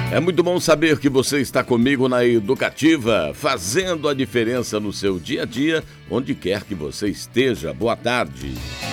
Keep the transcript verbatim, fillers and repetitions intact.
É muito bom saber que você está comigo na Educativa, fazendo a diferença no seu dia a dia, onde quer que você esteja. Boa tarde.